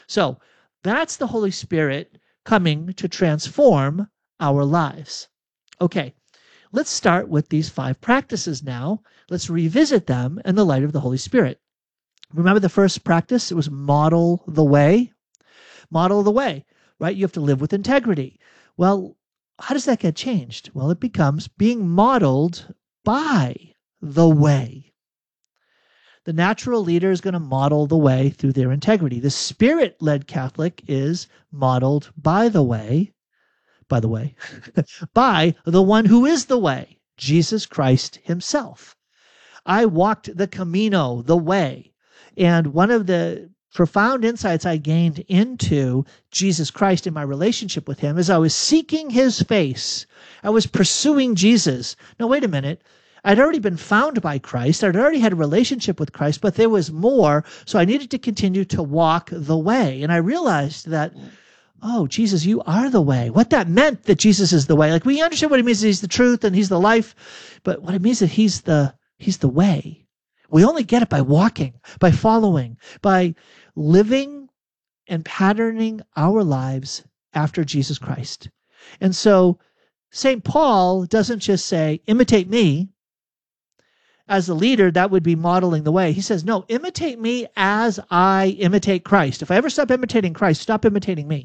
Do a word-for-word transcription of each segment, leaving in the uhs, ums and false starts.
So that's the Holy Spirit coming to transform our lives. Okay, let's start with these five practices now. Let's revisit them in the light of the Holy Spirit. Remember the first practice? It was model the way. Model the way, right? You have to live with integrity. Well, how does that get changed? Well, it becomes being modeled by the way. The natural leader is going to model the way through their integrity. The Spirit-led Catholic is modeled by the way, by the way, by the one who is the way, Jesus Christ himself. I walked the Camino, the way. And one of the profound insights I gained into Jesus Christ in my relationship with him is I was seeking his face. I was pursuing Jesus. Now, wait a minute. I'd already been found by Christ. I'd already had a relationship with Christ, but there was more. So I needed to continue to walk the way. And I realized that, oh, Jesus, you are the way. What that meant that Jesus is the way. Like, we understand what it means that he's the truth and he's the life, but what it means that he's the he's the way. We only get it by walking, by following, by living and patterning our lives after Jesus Christ. And so Saint Paul doesn't just say, imitate me. As a leader, that would be modeling the way. He says, no, imitate me as I imitate Christ. If I ever stop imitating Christ, stop imitating me.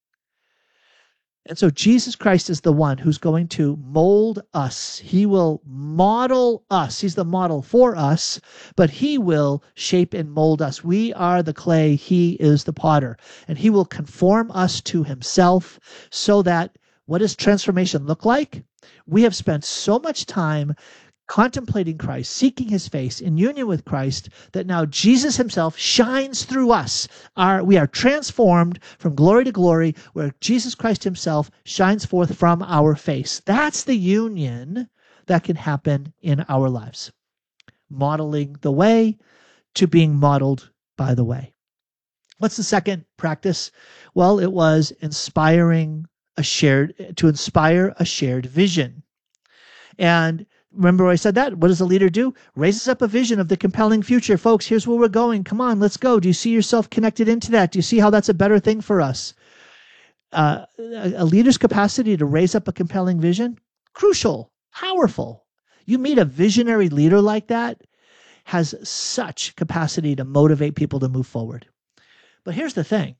And so Jesus Christ is the one who's going to mold us. He will model us. He's the model for us, but he will shape and mold us. We are the clay. He is the potter. And he will conform us to himself so that, what does transformation look like? We have spent so much time contemplating Christ, seeking his face in union with Christ, that now Jesus himself shines through us. Our, we are transformed from glory to glory, where Jesus Christ himself shines forth from our face. That's the union that can happen in our lives. Modeling the way to being modeled by the way. What's the second practice? Well, it was inspiring a shared, to inspire a shared vision. And remember I said that? What does a leader do? Raises up a vision of the compelling future. Folks, here's where we're going. Come on, let's go. Do you see yourself connected into that? Do you see how that's a better thing for us? Uh, a, a leader's capacity to raise up a compelling vision, crucial, powerful. You meet a visionary leader like that, has such capacity to motivate people to move forward. But here's the thing.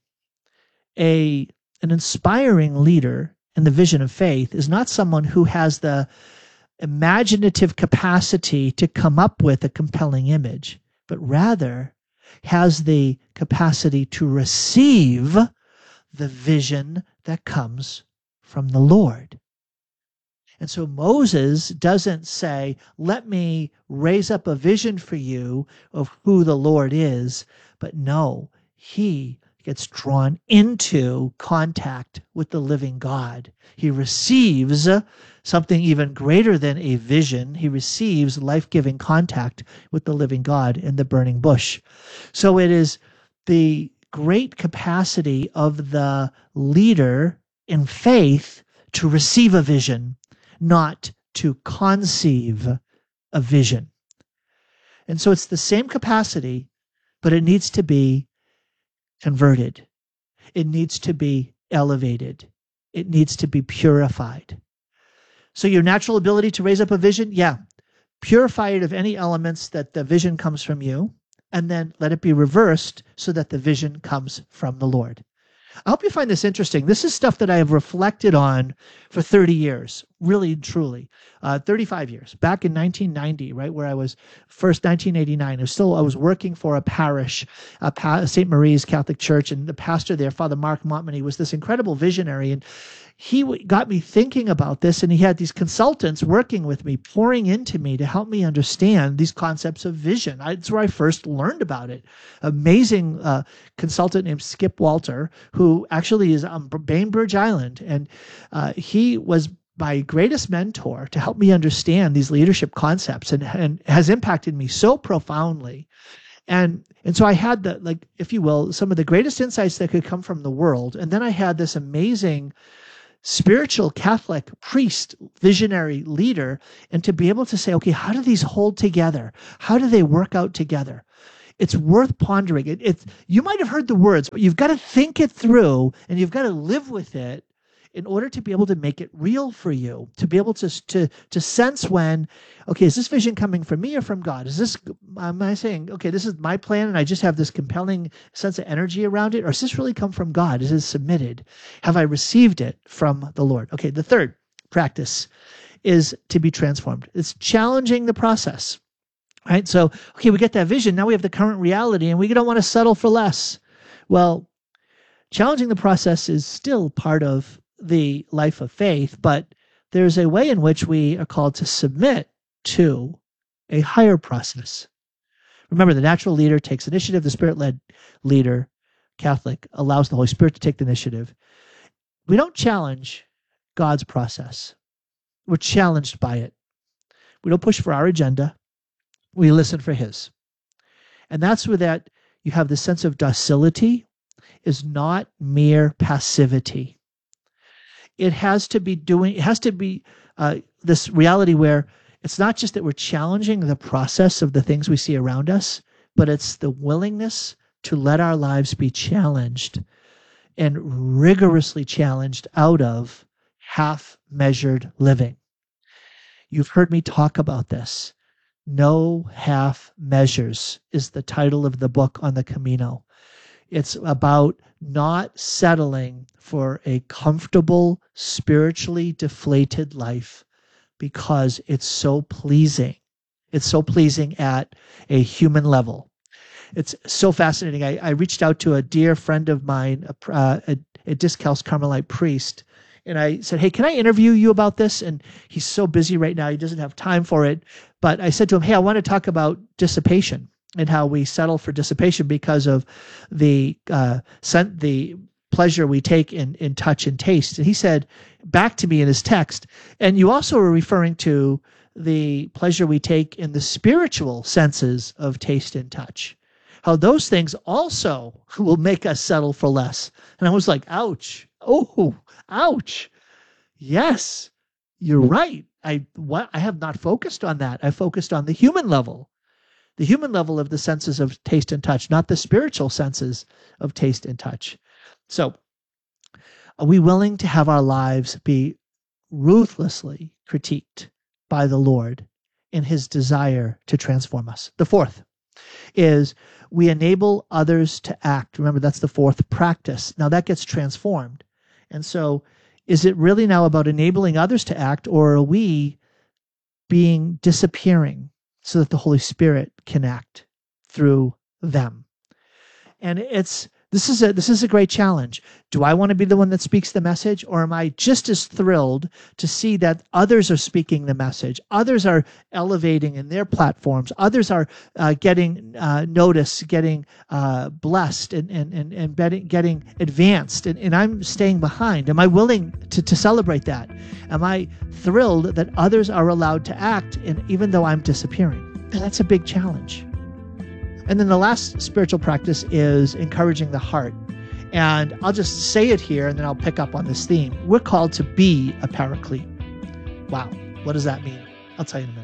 A, an inspiring leader in the vision of faith is not someone who has the imaginative capacity to come up with a compelling image, but rather has the capacity to receive the vision that comes from the Lord. And so Moses doesn't say, let me raise up a vision for you of who the Lord is, but no, he gets drawn into contact with the living God. He receives something even greater than a vision. He receives life-giving contact with the living God in the burning bush. So it is the great capacity of the leader in faith to receive a vision, not to conceive a vision. And so it's the same capacity, but it needs to be converted. It needs to be elevated. It needs to be purified. So your natural ability to raise up a vision, yeah, purify it of any elements that the vision comes from you, and then let it be reversed so that the vision comes from the Lord. I hope you find this interesting. This is stuff that I have reflected on for thirty years, really, truly. Uh, thirty-five years, back in nineteen ninety, right, where I was first, nineteen eighty-nine. I was still, I was working for a parish, uh, pa- Saint Marie's Catholic Church, and the pastor there, Father Mark Montmany, was this incredible visionary, and he w- got me thinking about this, and he had these consultants working with me, pouring into me to help me understand these concepts of vision. I, that's where I first learned about it. Amazing uh, consultant named Skip Walter, who actually is on Bainbridge Island, and uh, he was my greatest mentor to help me understand these leadership concepts, and, and has impacted me so profoundly. And and so I had the, like, if you will, some of the greatest insights that could come from the world. And then I had this amazing spiritual Catholic priest, visionary leader, and to be able to say, okay, how do these hold together? How do they work out together? it's worth pondering. It, it's, you might have heard the words, but you've got to think it through and you've got to live with it in order to be able to make it real for you, to be able to, to, to sense when, okay, is this vision coming from me or from God? Is this, am I saying, okay, this is my plan and I just have this compelling sense of energy around it? Or does this really come from God? Is it submitted? Have I received it from the Lord? Okay, the third practice is to be transformed. It's challenging the process, right? So, okay, we get that vision. Now we have the current reality and we don't want to settle for less. Well, challenging the process is still part of the life of faith, but there's a way in which we are called to submit to a higher process. Remember, the natural leader takes initiative. The Spirit-led leader, Catholic, allows the Holy Spirit to take the initiative. We don't challenge God's process. We're challenged by it. We don't push for our agenda. We listen for His. And that's where that you have the sense of docility is not mere passivity. It has to be doing, it has to be uh, this reality where it's not just that we're challenging the process of the things we see around us, but it's the willingness to let our lives be challenged and rigorously challenged out of half-measured living. You've heard me talk about this. No half measures is the title of the book on the Camino. It's about not settling for a comfortable, spiritually deflated life because it's so pleasing. It's so pleasing at a human level. It's so fascinating. I, I reached out to a dear friend of mine, a, uh, a, a Discalced Carmelite priest, and I said, hey, can I interview you about this? And he's so busy right now, he doesn't have time for it. But I said to him, hey, I want to talk about dissipation and how we settle for dissipation because of the uh, the pleasure we take in, in touch and taste. And he said back to me in his text, and you also are referring to the pleasure we take in the spiritual senses of taste and touch, how those things also will make us settle for less. And I was like, ouch. Oh, ouch. Yes, you're right. I what I have not focused on that. I focused on the human level. The human level of the senses of taste and touch, not the spiritual senses of taste and touch. So, are we willing to have our lives be ruthlessly critiqued by the Lord in His desire to transform us? The fourth is we enable others to act. Remember, that's the fourth practice. Now that gets transformed. And so, is it really now about enabling others to act, or are we being disappearing so that the Holy Spirit can act through them? And it's this is a this is a great challenge. Do I want to be the one that speaks the message, or am I just as thrilled to see that others are speaking the message, others are elevating in their platforms, others are uh, getting uh, noticed, getting uh, blessed, and and and, and getting, getting advanced, and, and I'm staying behind? Am I willing to, to celebrate that? Am I thrilled that others are allowed to act, and even though I'm disappearing? And that's a big challenge. And then the last spiritual practice is encouraging the heart. And I'll just say it here, and then I'll pick up on this theme. We're called to be a paraclete. Wow, what does that mean? I'll tell you in a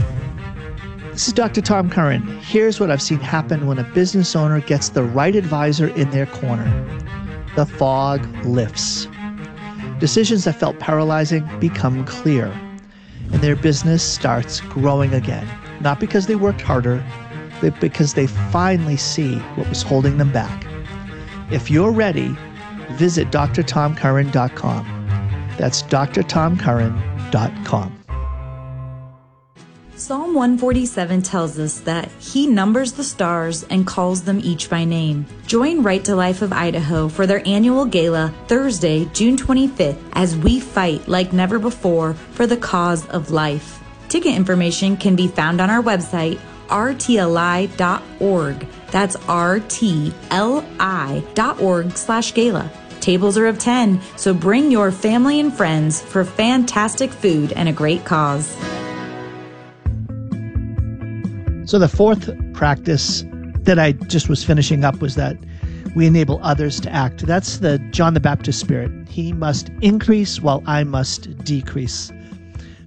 minute. This is Doctor Tom Curran. Here's what I've seen happen when a business owner gets the right advisor in their corner. The fog lifts. Decisions that felt paralyzing become clear, and their business starts growing again. Not because they worked harder, but because they finally see what was holding them back. If you're ready, visit D R tom curran dot com. That's D R tom curran dot com. Psalm one forty-seven tells us that He numbers the stars and calls them each by name. Join Right to Life of Idaho for their annual gala Thursday, June twenty-fifth, as we fight like never before for the cause of life. Ticket information can be found on our website, r t l i dot org. That's r t l i dot org slash gala. Tables are of ten, so bring your family and friends for fantastic food and a great cause. So the fourth practice that I just was finishing up was that we enable others to act. That's the John the Baptist spirit. He must increase while I must decrease.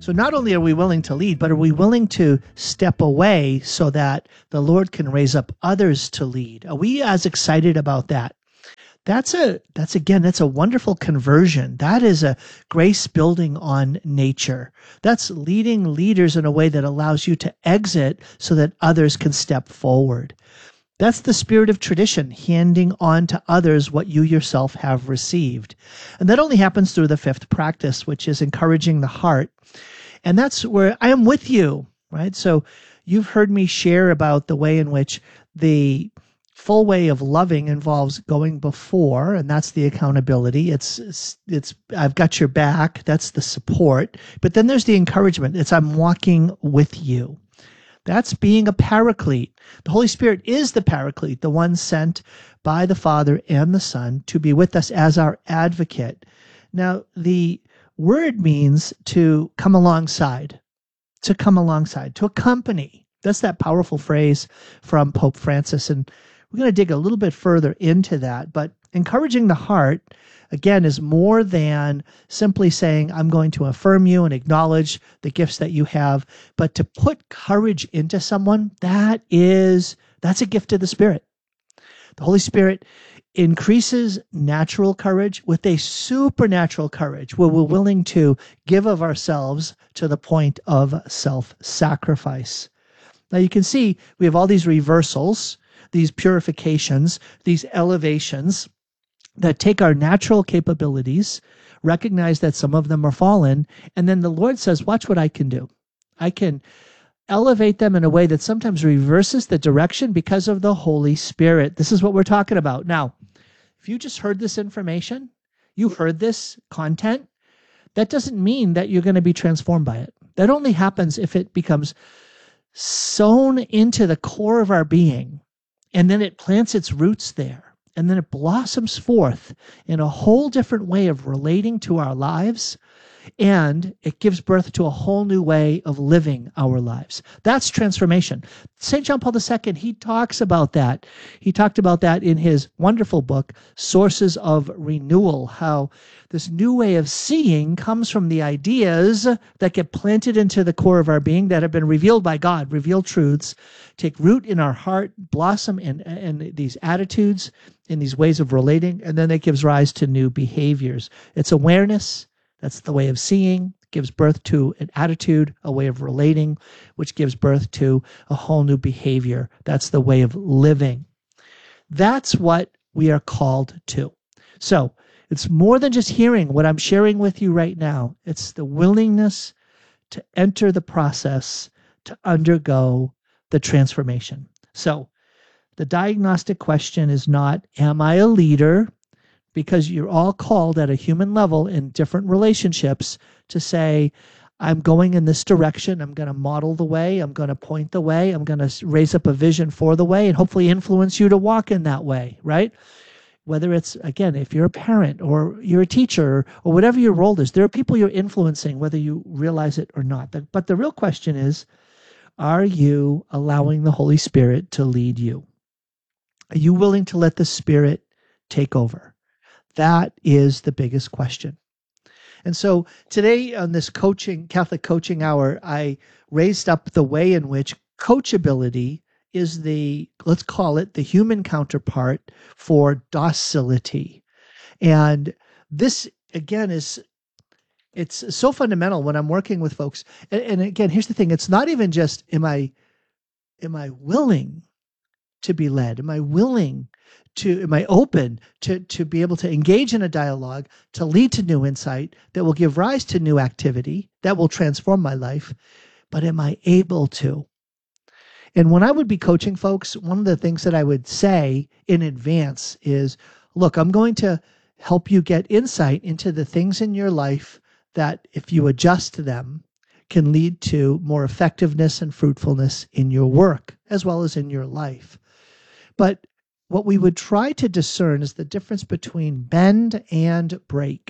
So not only are we willing to lead, but are we willing to step away so that the Lord can raise up others to lead? Are we as excited about that? That's a, that's again, that's a wonderful conversion. That is a grace building on nature. That's leading leaders in a way that allows you to exit so that others can step forward. That's the spirit of tradition, handing on to others what you yourself have received. And that only happens through the fifth practice, which is encouraging the heart. And that's where I am with you, right? So you've heard me share about the way in which the full way of loving involves going before, and that's the accountability. It's, it's, it's, I've got your back. That's the support. But then there's the encouragement. It's, I'm walking with you. That's being a paraclete. The Holy Spirit is the paraclete, the one sent by the Father and the Son to be with us as our advocate. Now, the word means to come alongside, to come alongside, to accompany. That's that powerful phrase from Pope Francis. And we're going to dig a little bit further into that. But encouraging the heart, again, is more than simply saying, I'm going to affirm you and acknowledge the gifts that you have. But to put courage into someone, that is, that's a gift of the Spirit. The Holy Spirit increases natural courage with a supernatural courage where we're willing to give of ourselves to the point of self-sacrifice. Now you can see we have all these reversals, these purifications, these elevations that take our natural capabilities, recognize that some of them are fallen, and then the Lord says, watch what I can do. I can elevate them in a way that sometimes reverses the direction because of the Holy Spirit. This is what we're talking about. Now, if you just heard this information, you heard this content, that doesn't mean that you're going to be transformed by it. That only happens if it becomes sown into the core of our being, and then it plants its roots there. And then it blossoms forth in a whole different way of relating to our lives, and it gives birth to a whole new way of living our lives. That's transformation. Saint John Paul the Second, he talks about that. He talked about that in his wonderful book, Sources of Renewal, how this new way of seeing comes from the ideas that get planted into the core of our being that have been revealed by God, revealed truths, take root in our heart, blossom in, in these attitudes, in these ways of relating, and then it gives rise to new behaviors. It's awareness. That's the way of seeing, gives birth to an attitude, a way of relating, which gives birth to a whole new behavior. That's the way of living. That's what we are called to. So it's more than just hearing what I'm sharing with you right now. It's the willingness to enter the process, to undergo the transformation. So the diagnostic question is not, am I a leader? Because you're all called at a human level in different relationships to say, I'm going in this direction. I'm going to model the way. I'm going to point the way. I'm going to raise up a vision for the way and hopefully influence you to walk in that way, right? Whether it's, again, if you're a parent or you're a teacher or whatever your role is, there are people you're influencing, whether you realize it or not. But the real question is, are you allowing the Holy Spirit to lead you? Are you willing to let the Spirit take over? That is the biggest question. And so today on this coaching, Catholic Coaching Hour, I raised up the way in which coachability is the, let's call it the human counterpart for docility. And this, again, is, it's so fundamental when I'm working with folks. And, and again, here's the thing. It's not even just, am I, am I willing to be led? Am I willing to, am I open to, to be able to engage in a dialogue, to lead to new insight that will give rise to new activity that will transform my life? But am I able to? And when I would be coaching folks, one of the things that I would say in advance is, look, I'm going to help you get insight into the things in your life that if you adjust to them can lead to more effectiveness and fruitfulness in your work as well as in your life. But what we would try to discern is the difference between bend and break.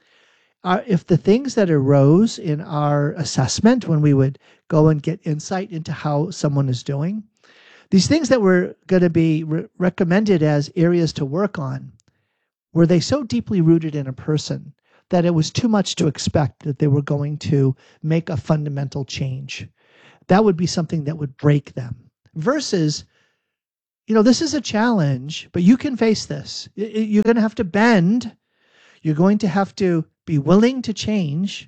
Uh, if the things that arose in our assessment when we would go and get insight into how someone is doing, these things that were going to be re- recommended as areas to work on, were they so deeply rooted in a person that it was too much to expect that they were going to make a fundamental change. That would be something that would break them. Versus, you know, this is a challenge, but you can face this. You're going to have to bend. You're going to have to be willing to change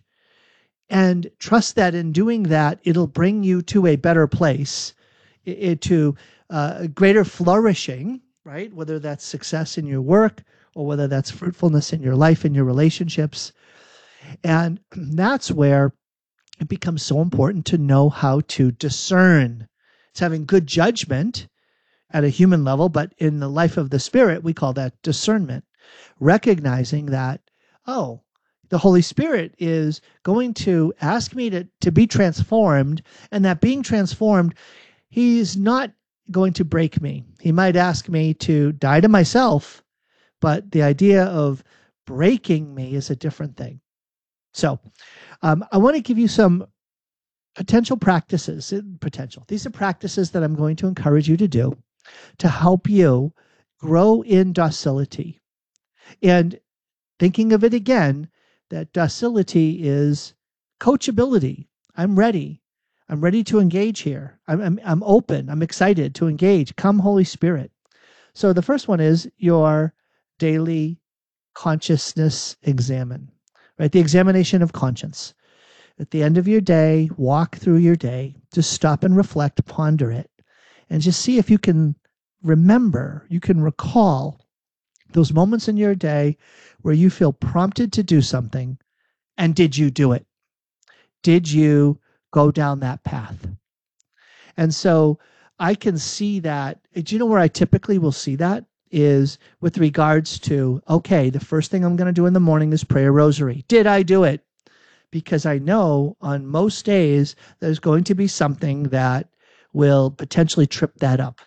and trust that in doing that, it'll bring you to a better place, it, to uh, greater flourishing, right? Whether that's success in your work or whether that's fruitfulness in your life and your relationships. And that's where it becomes so important to know how to discern. It's having good judgment at a human level, but in the life of the Spirit, we call that discernment. Recognizing that, oh, the Holy Spirit is going to ask me to, to be transformed, and that being transformed, he's not going to break me. He might ask me to die to myself, but the idea of breaking me is a different thing. So um, I want to give you some potential practices, potential. These are practices that I'm going to encourage you to do to help you grow in docility. And thinking of it again, that docility is coachability. I'm ready. I'm ready to engage here. I'm, I'm, I'm open. I'm excited to engage. Come, Holy Spirit. So the first one is your daily consciousness examine, right? The examination of conscience. At the end of your day, walk through your day, just stop and reflect, ponder it, and just see if you can remember, you can recall those moments in your day where you feel prompted to do something, and did you do it? Did you go down that path? And so I can see that. Do you know where I typically will see that? Is with regards to, okay, the first thing I'm going to do in the morning is pray a rosary. Did I do it? Because I know on most days there's going to be something that will potentially trip that up.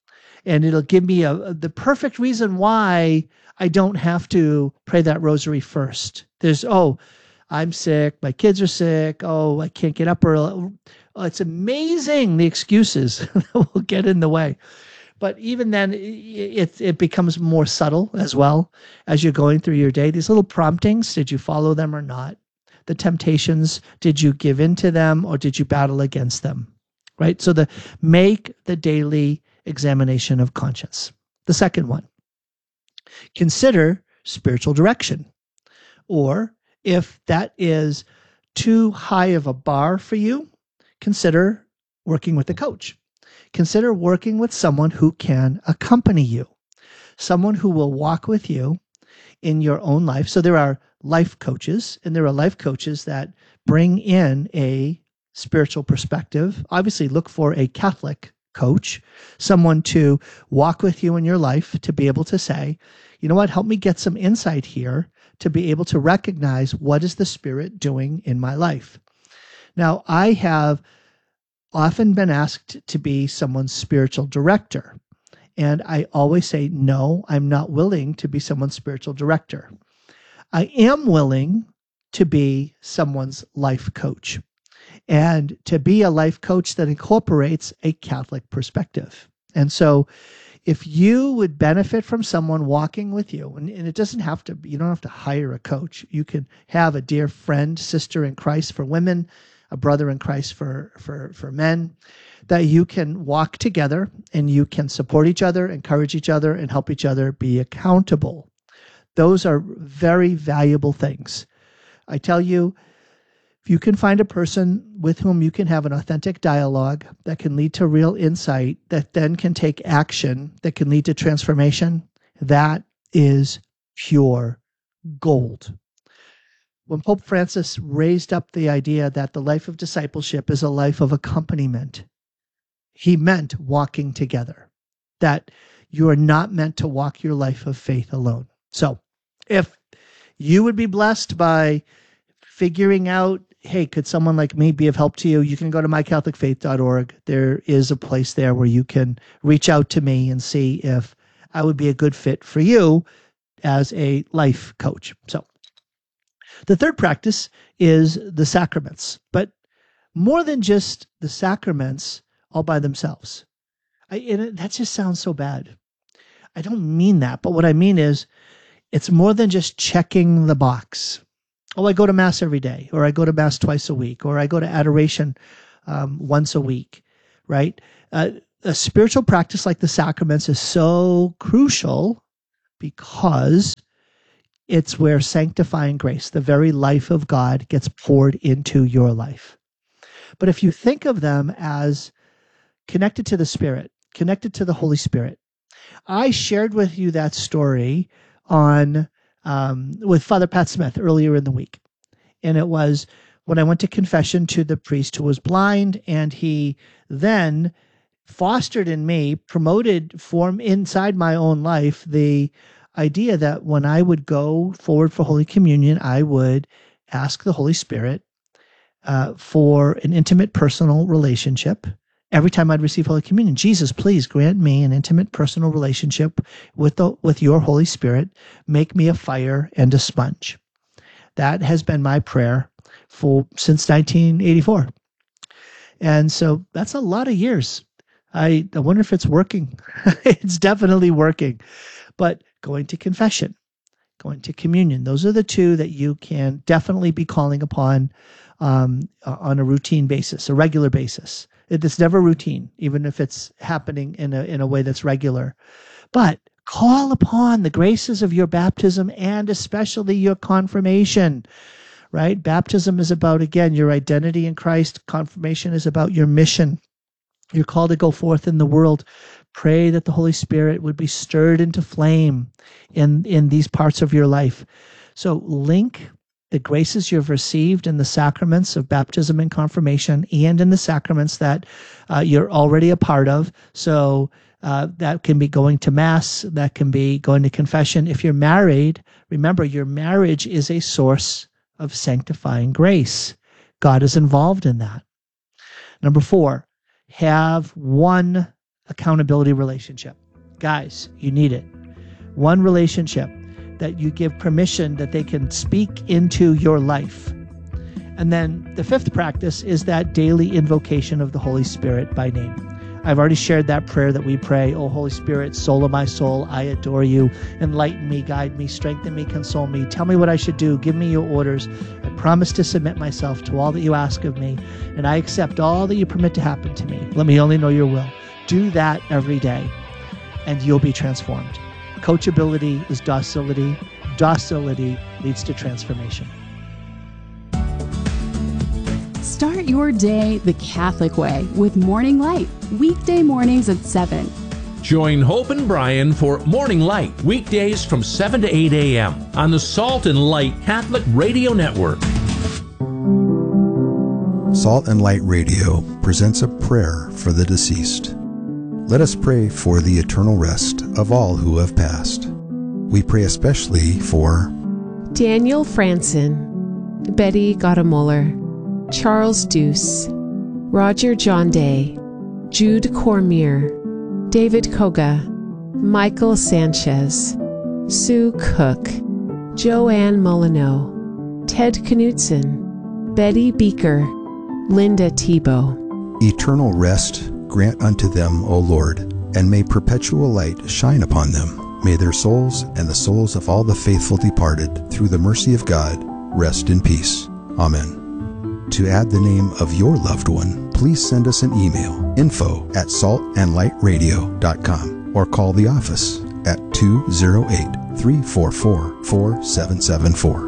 And it'll give me a, a the perfect reason why I don't have to pray that rosary first. There's, oh, I'm sick, my kids are sick, oh, I can't get up early. Oh, it's amazing the excuses that will get in the way. But even then, it, it becomes more subtle as well as you're going through your day. These little promptings, did you follow them or not? The temptations, did you give in to them or did you battle against them? Right? So the make the daily examination of conscience. The second one, consider spiritual direction. Or if that is too high of a bar for you, consider working with a coach. Consider working with someone who can accompany you, someone who will walk with you in your own life. So there are life coaches, and there are life coaches that bring in a spiritual perspective. Obviously, look for a Catholic coach, someone to walk with you in your life, to be able to say, you know what, help me get some insight here to be able to recognize what is the Spirit doing in my life. Now, I have often been asked to be someone's spiritual director. And I always say, no, I'm not willing to be someone's spiritual director. I am willing to be someone's life coach, and to be a life coach that incorporates a Catholic perspective. And so if you would benefit from someone walking with you, and, and it doesn't have to, you don't have to hire a coach. You can have a dear friend, sister in Christ for women, a brother in Christ for, for, for men, that you can walk together and you can support each other, encourage each other, and help each other be accountable. Those are very valuable things. I tell you, if you can find a person with whom you can have an authentic dialogue that can lead to real insight, that then can take action, that can lead to transformation, that is pure gold. When Pope Francis raised up the idea that the life of discipleship is a life of accompaniment, he meant walking together, that you are not meant to walk your life of faith alone. So if you would be blessed by figuring out, hey, could someone like me be of help to you? You can go to my catholic faith dot org. There is a place there where you can reach out to me and see if I would be a good fit for you as a life coach. So the third practice is the sacraments, but more than just the sacraments all by themselves. I, and it, that just sounds so bad. I don't mean that, but what I mean is it's more than just checking the box. Oh, I go to Mass every day, or I go to Mass twice a week, or I go to adoration um, once a week, right? Uh, a spiritual practice like the sacraments is so crucial because it's where sanctifying grace, the very life of God, gets poured into your life. But if you think of them as connected to the Spirit, connected to the Holy Spirit, I shared with you that story on um, with Father Pat Smith earlier in the week. And it was when I went to confession to the priest who was blind, and he then fostered in me, promoted from inside my own life, the idea that when I would go forward for Holy Communion, I would ask the Holy Spirit uh, for an intimate personal relationship. Every time I'd receive Holy Communion, Jesus, please grant me an intimate personal relationship with the, with your Holy Spirit. Make me a fire and a sponge. That has been my prayer for since nineteen eighty-four. And so that's a lot of years. I, I wonder if it's working. It's definitely working. But going to confession, going to communion, those are the two that you can definitely be calling upon um, on a routine basis, a regular basis. It's never routine, even if it's happening in a in a way that's regular. But call upon the graces of your baptism and especially your confirmation, right? Baptism is about, again, your identity in Christ. Confirmation is about your mission. You're called to go forth in the world. Pray that the Holy Spirit would be stirred into flame in, in these parts of your life. So link the graces you've received in the sacraments of baptism and confirmation and in the sacraments that uh, you're already a part of. So uh, that can be going to Mass, that can be going to confession. If you're married, remember your marriage is a source of sanctifying grace. God is involved in that. Number four, have one accountability relationship. Guys, you need it. One relationship that you give permission that they can speak into your life. And then the fifth practice is that daily invocation of the Holy Spirit by name. I've already shared that prayer that we pray, "O Holy Spirit, soul of my soul, I adore you. Enlighten me, guide me, strengthen me, console me. Tell me what I should do. Give me your orders. I promise to submit myself to all that you ask of me, and I accept all that you permit to happen to me. Let me only know your will." Do that every day, and you'll be transformed. Coachability is docility. Docility leads to transformation. Start your day the Catholic way with Morning Light, weekday mornings at seven. Join Hope and Brian for Morning Light, weekdays from seven to eight a.m. on the Salt and Light Catholic Radio Network. Salt and Light Radio presents a prayer for the deceased. Let us pray for the eternal rest of all who have passed. We pray especially for Daniel Franson, Betty Gottemoeller, Charles Deuce, Roger John Day, Jude Cormier, David Koga, Michael Sanchez, Sue Cook, Joanne Molyneux, Ted Knutson, Betty Beaker, Linda Tebow. eternal rest grant unto them, O Lord, and may perpetual light shine upon them. May their souls and the souls of all the faithful departed, through the mercy of God, rest in peace. Amen. To add the name of your loved one, please send us an email, info at salt and light radio dot com, or call the office at two oh eight, three four four, four seven seven four.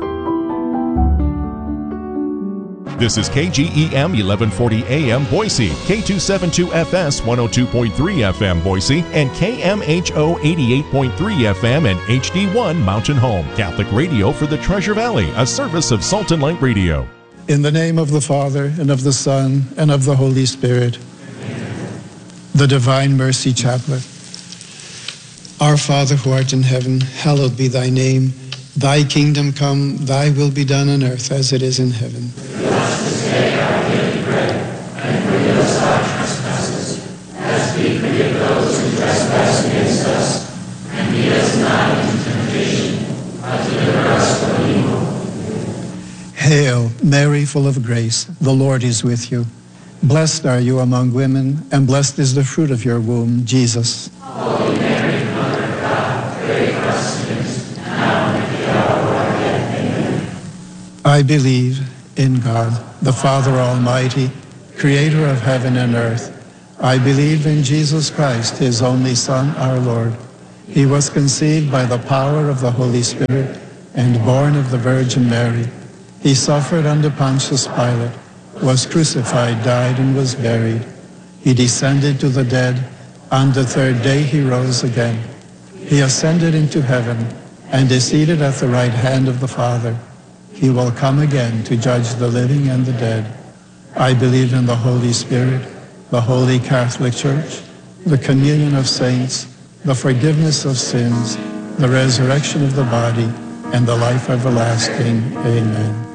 This is K G E M eleven forty A M Boise, K two seventy-two F S one oh two point three F M Boise, and K M H O eighty-eight point three F M and H D one Mountain Home. Catholic radio for the Treasure Valley, a service of Salt and Light Radio. In the name of the Father, and of the Son, and of the Holy Spirit. Amen. The Divine Mercy Chaplet. Our Father who art in heaven, hallowed be thy name. Thy kingdom come, thy will be done on earth as it is in heaven. Give us this day our daily bread, and forgive us our trespasses, as we forgive those who trespass against us. And lead us not into temptation, but deliver us from evil. Hail, Mary, full of grace, the Lord is with you. Blessed are you among women, and blessed is the fruit of your womb, Jesus. Holy Mary, Mother of God, pray for us sinners, now and at the hour of our death. Amen. I believe in God, the Father Almighty, creator of heaven and earth. I believe in Jesus Christ, his only Son, our Lord. He was conceived by the power of the Holy Spirit and born of the Virgin Mary. He suffered under Pontius Pilate, was crucified, died, and was buried. He descended to the dead. On the third day he rose again. He ascended into heaven and is seated at the right hand of the Father. He will come again to judge the living and the dead. I believe in the Holy Spirit, the Holy Catholic Church, the communion of saints, the forgiveness of sins, the resurrection of the body, and the life everlasting. Amen.